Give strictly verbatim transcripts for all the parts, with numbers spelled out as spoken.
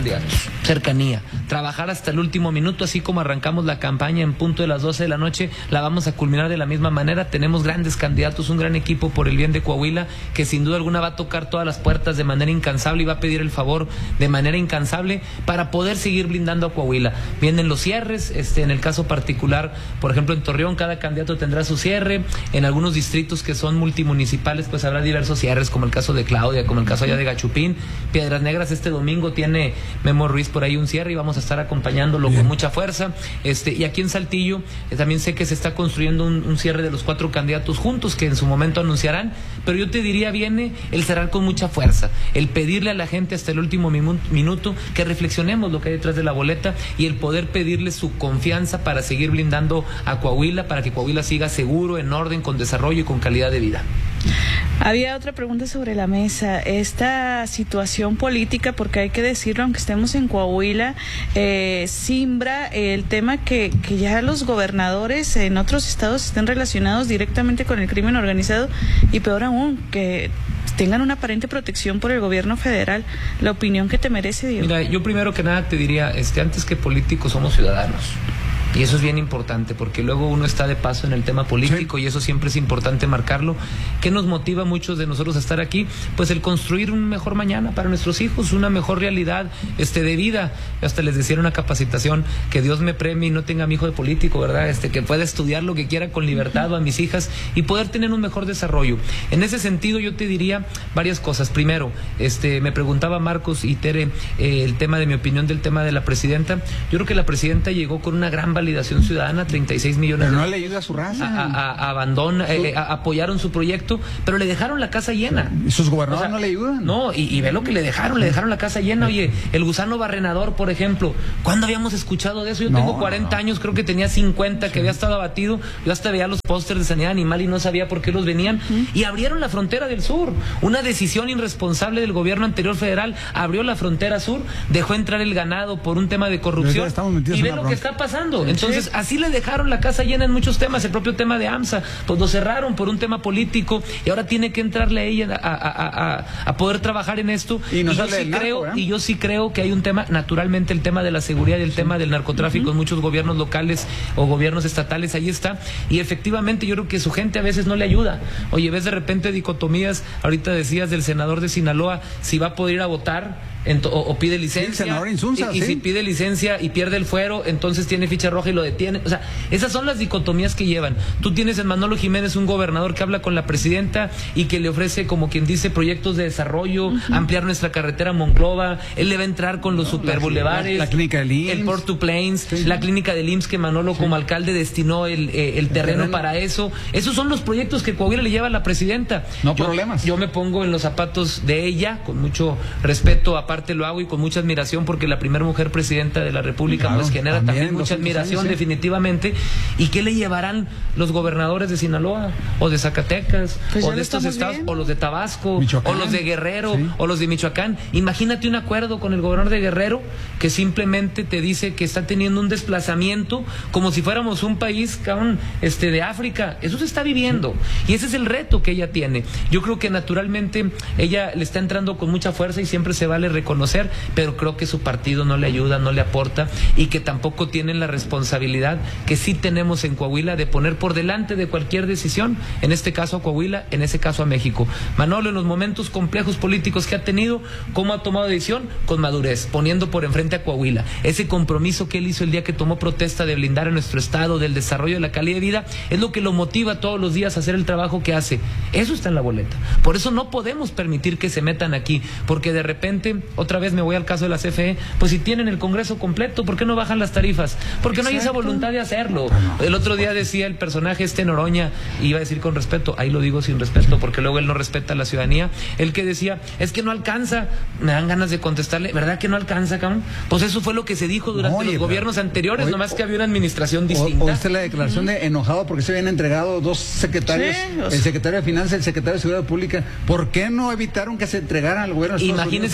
candidatos. Cercanía, trabajar hasta el último minuto, así como arrancamos la campaña en punto de las doce de la noche, la vamos a culminar de la misma manera. Tenemos grandes candidatos, un gran equipo por el bien de Coahuila, que sin duda alguna va a tocar todas las puertas de manera incansable y va a pedir el favor de manera incansable para poder seguir blindando a Coahuila. Vienen los cierres, este, en el caso particular, por ejemplo en Torreón, cada candidato tendrá su cierre, en algunos distritos que son multimunicipales pues habrá diversos cierres, como el caso de Claudia, como el caso allá de Gachupín. Piedras Negras este domingo tiene Memo Ruiz por ahí un cierre y vamos a estar acompañándolo Bien. con mucha fuerza. Este, y aquí en Saltillo eh, también sé que se está construyendo un, un cierre de los cuatro candidatos juntos que en su momento anunciarán, pero yo te diría viene el cerrar con mucha fuerza, el pedirle a la gente hasta el último minuto que reflexionemos lo que hay detrás de la boleta y el poder pedirle su confianza para seguir blindando a Coahuila, para que Coahuila siga seguro, en orden, con desarrollo y con calidad de vida. Había otra pregunta sobre la mesa, esta situación política, porque hay que decirlo, aunque estemos en Coahuila, eh, simbra el tema que, que ya los gobernadores en otros estados estén relacionados directamente con el crimen organizado y peor aún, que tengan una aparente protección por el gobierno federal. La opinión que te merece, Diego. Mira, yo primero que nada te diría, este, antes que políticos somos ciudadanos. Y eso es bien importante, porque luego uno está de paso en el tema político, sí. Y eso siempre es importante marcarlo. ¿Qué nos motiva a muchos de nosotros a estar aquí? Pues el construir un mejor mañana para nuestros hijos, una mejor realidad este, de vida. Yo hasta les decía en una capacitación, que Dios me premie y no tenga a mi hijo de político, ¿verdad? Este, que pueda estudiar lo que quiera con libertad, o a mis hijas, y poder tener un mejor desarrollo. En ese sentido yo te diría varias cosas. Primero, este, me preguntaba Marcos y Tere eh, el tema de mi opinión del tema de la presidenta. Yo creo que la presidenta llegó con una gran validación ciudadana, treinta y seis millones. Pero no le ayuda a su raza. A, a, a abandona, eh, a, apoyaron su proyecto, pero le dejaron la casa llena. ¿Y sus gobernadores o sea, no le ayudan? No, y, y ve lo que le dejaron, le dejaron la casa llena. Oye, el gusano barrenador, por ejemplo, ¿cuándo habíamos escuchado de eso? Yo no, tengo cuarenta no. años, creo que tenía cincuenta, sí. que había estado abatido. Yo hasta veía los pósters de sanidad animal y no sabía por qué los venían. ¿Mm? Y abrieron la frontera del sur. Una decisión irresponsable del gobierno anterior federal abrió la frontera sur, dejó entrar el ganado por un tema de corrupción. Y ve lo bronca. que está pasando. Entonces, sí. así le dejaron la casa llena en muchos temas. El propio tema de AMSA, pues lo cerraron por un tema político y ahora tiene que entrarle a ella a, a, a, a poder trabajar en esto. Y, no y, yo sí creo, narco, ¿eh? y yo sí creo que hay un tema, naturalmente el tema de la seguridad y el sí. tema del narcotráfico uh-huh. en muchos gobiernos locales o gobiernos estatales, ahí está. Y efectivamente yo creo que su gente a veces no le ayuda. Oye, ves de repente dicotomías, ahorita decías del senador de Sinaloa, si va a poder ir a votar en o, o pide licencia, sí, Insunza, y, y sí. si pide licencia y pierde el fuero, entonces tiene ficha roja y lo detiene. O sea, esas son las dicotomías que llevan. Tú tienes en Manolo Jiménez un gobernador que habla con la presidenta y que le ofrece, como quien dice, proyectos de desarrollo, uh-huh. ampliar nuestra carretera Monclova. Él le va a entrar con los no, superbulevares, la, la clínica del I M S S, el Port to Plains, sí. la clínica del I M S S, que Manolo sí. como alcalde destinó el, eh, el, el terreno, terreno para eso. Esos son los proyectos que Coahuila le lleva a la presidenta. No yo, problemas. Yo me pongo en los zapatos de ella, con mucho respeto, aparte lo hago y con mucha admiración, porque la primera mujer presidenta de la República claro, pues genera también, también mucha admiración años, ¿sí? definitivamente. ¿Y qué le llevarán los gobernadores de Sinaloa o de Zacatecas pues o de estos estados viendo. o los de Tabasco Michoacán, o los de Guerrero sí. o los de Michoacán? Imagínate un acuerdo con el gobernador de Guerrero que simplemente te dice que está teniendo un desplazamiento como si fuéramos un país cabrón, este, de África. Eso se está viviendo sí. y ese es el reto que ella tiene. Yo creo que naturalmente ella le está entrando con mucha fuerza y siempre se vale reconocer, pero creo que su partido no le ayuda, no le aporta, y que tampoco tienen la responsabilidad que sí tenemos en Coahuila de poner por delante de cualquier decisión, en este caso a Coahuila, en ese caso a México. Manolo, en los momentos complejos políticos que ha tenido, ¿cómo ha tomado decisión? Con madurez, poniendo por enfrente a Coahuila. Ese compromiso que él hizo el día que tomó protesta de blindar a nuestro estado, del desarrollo de la calidad de vida, es lo que lo motiva todos los días a hacer el trabajo que hace. Eso está en la boleta. Por eso no podemos permitir que se metan aquí, porque de repente, otra vez me voy al caso de la C F E, pues si tienen el Congreso completo, ¿por qué no bajan las tarifas? Porque Exacto. no hay esa voluntad de hacerlo. El otro día decía el personaje este Noroña, iba a decir con respeto, ahí lo digo sin respeto, porque luego él no respeta a la ciudadanía, el que decía, es que no alcanza, me dan ganas de contestarle, ¿verdad que no alcanza, cabrón? Pues eso fue lo que se dijo durante Oye, los gobiernos anteriores, hoy, nomás que había una administración distinta. ¿Oíste la declaración uh-huh. de enojado porque se habían entregado dos secretarios, sí, o sea, el secretario de Finanzas y el secretario de Seguridad Pública? ¿Por qué no evitaron que se entregaran al gobierno? Imagínense nomás,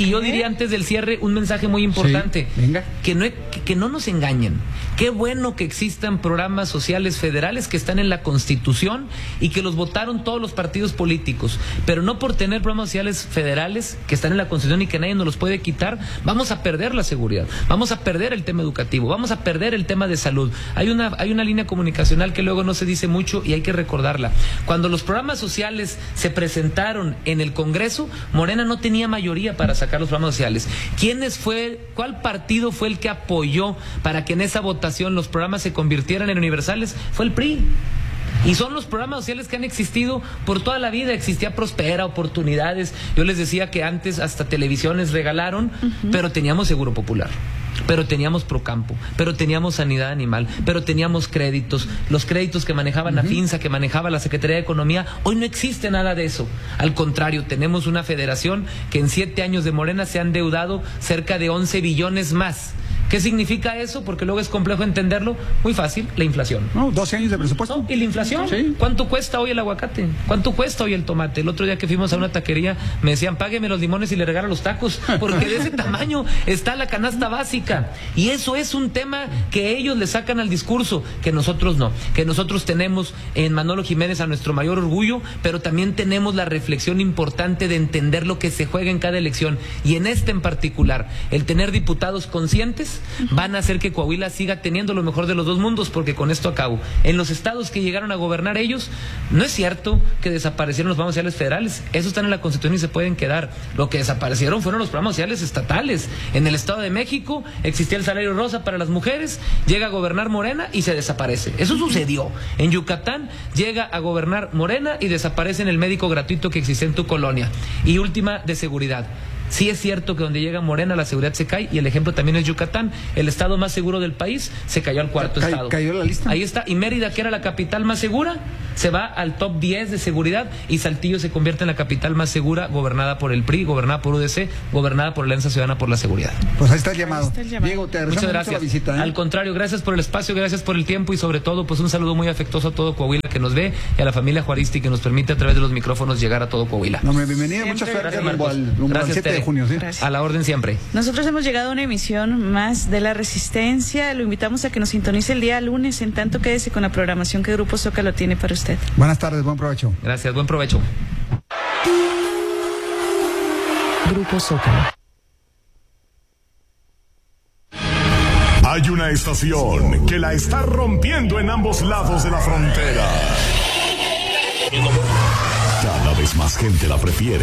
Y yo diría antes del cierre un mensaje muy importante. Sí, venga. Que no, que, que no nos engañen. Qué bueno que existan programas sociales federales que están en la Constitución y que los votaron todos los partidos políticos. Pero no por tener programas sociales federales que están en la Constitución y que nadie nos los puede quitar, vamos a perder la seguridad, vamos a perder el tema educativo, vamos a perder el tema de salud. Hay una, hay una línea comunicacional que luego no se dice mucho y hay que recordarla. Cuando los programas sociales se presentaron en el Congreso, Morena no tenía mayoría para sacar los programas sociales. ¿Quiénes fue, cuál partido fue el que apoyó para que en esa votación los programas se convirtieran en universales? Fue el P R I. Y son los programas sociales que han existido por toda la vida. Existía Prospera, Oportunidades. Yo les decía que antes hasta televisiones regalaron, uh-huh. pero teníamos Seguro Popular, pero teníamos Procampo, pero teníamos Sanidad Animal, pero teníamos créditos, los créditos que manejaban uh-huh. la FINSA, que manejaba la Secretaría de Economía. Hoy no existe nada de eso. Al contrario, tenemos una federación que en siete años de Morena se ha endeudado cerca de once billones más. ¿Qué significa eso? Porque luego es complejo entenderlo. Muy fácil, la inflación. No, doce años de presupuesto. No, ¿y la inflación? Sí. ¿Cuánto cuesta hoy el aguacate? ¿Cuánto cuesta hoy el tomate? El otro día que fuimos a una taquería me decían, págueme los limones y le regalo los tacos, porque de ese tamaño está la canasta básica. Y eso es un tema que ellos le sacan al discurso, que nosotros no. Que nosotros tenemos en Manolo Jiménez a nuestro mayor orgullo, pero también tenemos la reflexión importante de entender lo que se juega en cada elección. Y en este en particular, el tener diputados conscientes van a hacer que Coahuila siga teniendo lo mejor de los dos mundos, porque con esto acabo. En los estados que llegaron a gobernar ellos, no es cierto que desaparecieron los programas sociales federales. Esos están en la Constitución y se pueden quedar. Lo que desaparecieron fueron los programas sociales estatales. En el Estado de México existía el salario rosa para las mujeres, llega a gobernar Morena y se desaparece. Eso sucedió. En Yucatán llega a gobernar Morena y desaparece en el médico gratuito que existe en tu colonia. Y última, de seguridad. Sí es cierto que donde llega Morena la seguridad se cae, y el ejemplo también es Yucatán, el estado más seguro del país, se cayó al cuarto Ca estado. Cayó la lista. Ahí está, y Mérida, que era la capital más segura, se va al top diez de seguridad, y Saltillo se convierte en la capital más segura, gobernada por el P R I, gobernada por U D C, gobernada por la Alianza Ciudadana por la Seguridad. Pues ahí está el llamado. Está el llamado. Diego, te Muchas gracias. mucho la visita, ¿eh? Al contrario, gracias por el espacio, gracias por el tiempo, y sobre todo, pues un saludo muy afectuoso a todo Coahuila que nos ve, y a la familia Juaristi que nos permite a través de los micrófonos llegar a todo Coahuila. No, bienvenido, Siempre. mucha suerte Gracias, rumbo Marcos. al, rumbo al Gracias, siete de Tere. junio. ¿Sí? Gracias. A la orden siempre. Nosotros hemos llegado a una emisión más de La Resistencia. Lo invitamos a que nos sintonice el día lunes. En tanto, quédese con la programación que Grupo Zócalo tiene para usted. Buenas tardes, buen provecho. Gracias, buen provecho. Grupo Zócalo. Hay una estación que la está rompiendo en ambos lados de la frontera. Cada vez más gente la prefiere.